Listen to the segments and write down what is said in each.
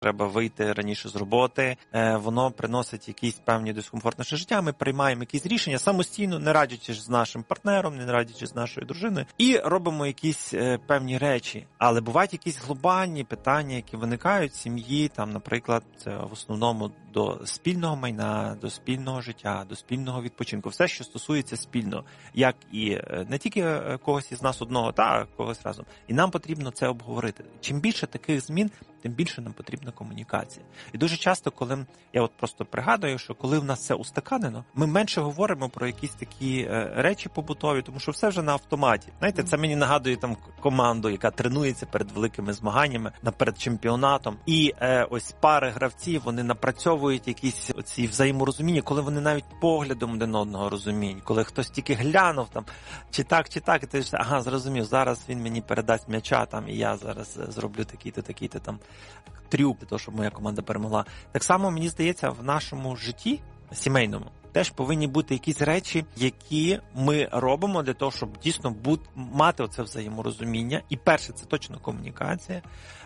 треба вийти раніше з роботи, воно приносить якісь певні дискомфорт наше життя, ми приймаємо якісь рішення самостійно, не радячись з нашим партнером, не радячись з нашою дружиною, і робимо якісь певні речі. Але бувають якісь глобальні питання, які виникають в сім'ї, там, наприклад, це в основному до спільного майна, до спільного життя, до спільного відпочинку. Все, що стосується спільного. Як і не тільки когось із нас одного, а когось разом. І нам потрібно це обговорити. Чим більше таких змін, тим більше нам потрібна комунікація. І дуже часто, коли, я от просто пригадую, що коли в нас це устаканено, ми менше говоримо про якісь такі речі побутові, тому що все вже на автоматі. Знаєте, це мені нагадує там команду, яка тренується перед великими змаганнями, перед чемпіонатом. І ось пари гравців, вони напрацьовують якісь оці взаєморозуміння, коли вони навіть поглядом один одного розуміють. Коли хтось тільки глянув там, чи так, і ти ж, ага, зрозумів, зараз він мені передасть м'яча, там, і я зараз зроблю такий-то там трюк, для того, щоб моя команда перемогла. Так само, мені здається, в нашому житті сімейному теж повинні бути якісь речі, які ми робимо для того, щоб дійсно мати оце взаєморозуміння. І перше, це точно комунікація.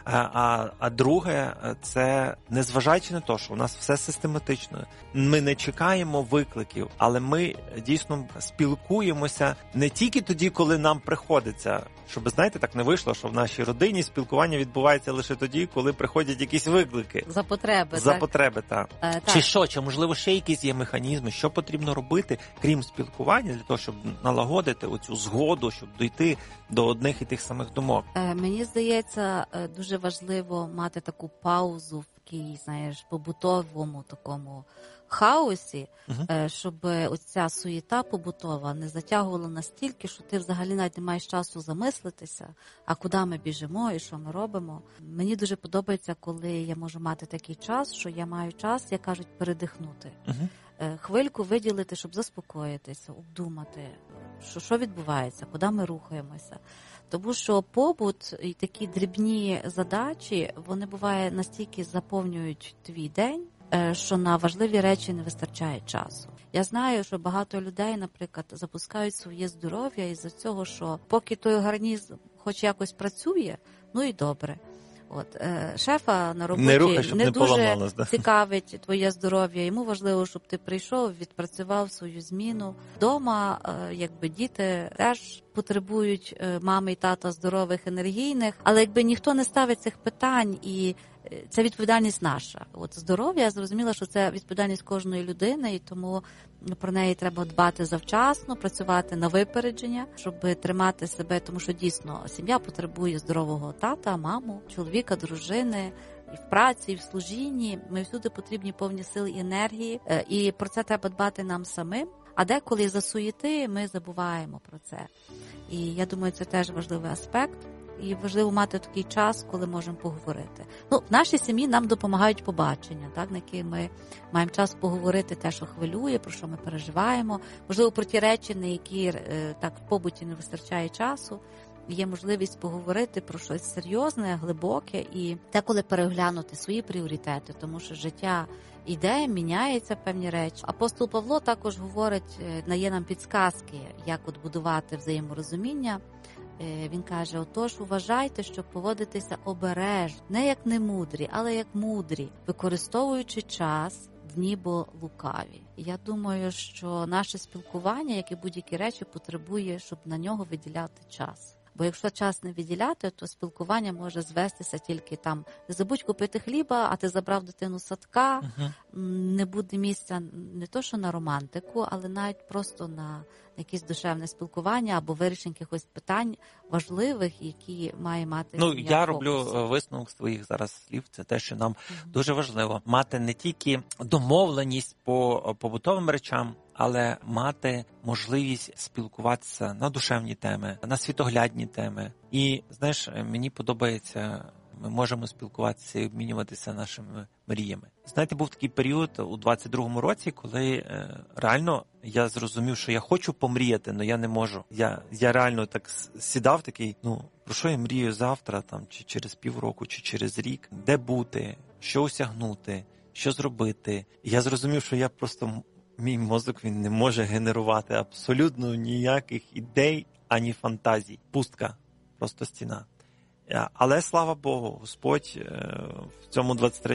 А друге, це незважаючи на те, що у нас все систематично, ми не чекаємо викликів, але ми дійсно спілкуємося не тільки тоді, коли нам приходиться. Щоб, знаєте, так не вийшло, що в нашій родині спілкування відбувається лише тоді, коли приходять якісь виклики. За потреби, За потреби, так. Так. Чи можливо ще якісь є механізми, що потрібно робити, крім спілкування, для того, щоб налагодити оцю згоду, щоб дійти до одних і тих самих думок? Мені здається, дуже важливо мати таку паузу в такій, знаєш, побутовому такому хаосі, щоб оця суєта побутова не затягувала настільки, що ти взагалі навіть не маєш часу замислитися, а куди ми біжимо і що ми робимо. Мені дуже подобається, коли я можу мати такий час, що я маю час, як кажуть, передихнути. Хвильку виділити, щоб заспокоїтися, обдумати, що відбувається, куди ми рухаємося. Тому що побут і такі дрібні задачі, вони буває настільки заповнюють твій день, що на важливі речі не вистачає часу. Я знаю, що багато людей, наприклад, запускають своє здоров'я із-за цього, що поки той організм хоч якось працює, ну і добре. Шефа на роботі не дуже цікавить твоє здоров'я. Йому важливо, щоб ти прийшов, відпрацював свою зміну. Дома, якби діти теж потребують мами і тата здорових, енергійних, але якби ніхто не ставить цих питань, і це відповідальність наша. Здоров'я, я зрозуміла, що це відповідальність кожної людини, і тому про неї треба дбати завчасно, працювати на випередження, щоб тримати себе, тому що дійсно сім'я потребує здорового тата, маму, чоловіка, дружини, і в праці, і в служінні. Ми всюди потрібні повні сили і енергії, і про це треба дбати нам самим. А деколи за суєти ми забуваємо про це. І я думаю, це теж важливий аспект. І важливо мати такий час, коли можемо поговорити. В нашій сім'ї нам допомагають побачення, так, на які ми маємо час поговорити те, що хвилює, про що ми переживаємо. Можливо, про ті речі, на які так в побуті не вистачає часу. Є можливість поговорити про щось серйозне, глибоке і деколи переглянути свої пріоритети, тому що життя іде, міняється певні речі. Апостол Павло також говорить, дає нам підсказки, як будувати взаєморозуміння. Він каже, отож, вважайте, щоб поводитися обережно, не як немудрі, але як мудрі, використовуючи час, дні бо лукаві. Я думаю, що наше спілкування, як і будь-які речі, потребує, щоб на нього виділяти час. Бо якщо час не виділяти, то спілкування може звестися тільки там, не забудь купити хліба, а ти забрав дитину з садка, не буде місця не то, що на романтику, але навіть просто на якесь душевне спілкування або вирішення якихось питань важливих, які має мати сім'я. Я роблю висновок з твоїх зараз слів, це те, що нам дуже важливо мати не тільки домовленість по побутовим речам, але мати можливість спілкуватися на душевні теми, на світоглядні теми. І, знаєш, мені подобається, ми можемо спілкуватися і обмінюватися нашими мріями. Знаєте, був такий період у 22-му році, коли реально я зрозумів, що я хочу помріяти, але я не можу. Я реально так сідав такий, про що я мрію завтра, там, чи через півроку, чи через рік, де бути, що осягнути, що зробити. І я зрозумів, що я просто... Мій мозок, він не може генерувати абсолютно ніяких ідей, ані фантазій. Пустка. Просто стіна. Але слава Богу, Господь в цьому 23